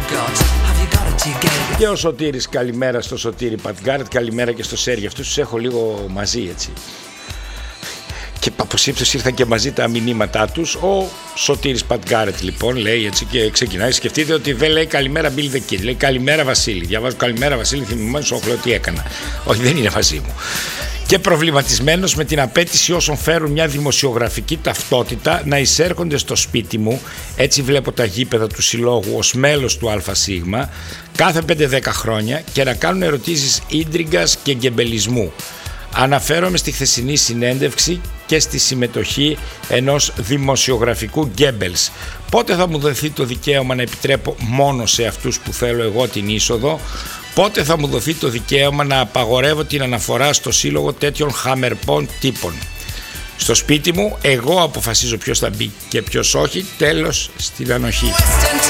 Και ο Σωτήρης, καλημέρα στο Σωτήρη Πατγκάρετ, καλημέρα και στο Σέργιο. Αυτούς τους έχω λίγο μαζί, έτσι. Και από σύμπτωση ήρθαν και μαζί τα μηνύματά τους. Ο Σωτήρης Πατγκάρετ λοιπόν λέει έτσι και ξεκινάει. Σκεφτείτε ότι δεν λέει καλημέρα Bill the Kid, λέει καλημέρα Βασίλη. Διαβάζω καλημέρα Βασίλη, θυμημένος όχλο τι έκανα. Όχι, δεν είναι μαζί μου. Και προβληματισμένος με την απέτηση όσων φέρουν μια δημοσιογραφική ταυτότητα να εισέρχονται στο σπίτι μου, έτσι βλέπω τα γήπεδα του συλλόγου ως μέλος του ΑΣ, κάθε 5-10 χρόνια και να κάνουν ερωτήσεις ίντριγκας και γκεμπελισμού. Αναφέρομαι στη χθεσινή συνέντευξη και στη συμμετοχή ενός δημοσιογραφικού γκέμπελς. Πότε θα μου δοθεί το δικαίωμα να επιτρέπω μόνο σε αυτούς που θέλω εγώ την είσοδο? Πότε θα μου δοθεί το δικαίωμα να απαγορεύω την αναφορά στο σύλλογο τέτοιων χαμερπών τύπων? Στο σπίτι μου εγώ αποφασίζω ποιος θα μπει και ποιος όχι. Τέλος στην ανοχή.